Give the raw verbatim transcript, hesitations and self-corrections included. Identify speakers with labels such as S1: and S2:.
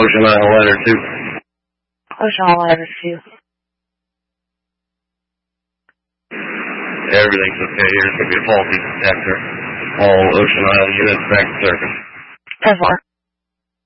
S1: Ocean Isle Ladder two.
S2: Ocean Isle Ladder two.
S1: Everything's okay here. It's going to be a faulty detector. All Ocean Isle units back to service.
S2: ten four.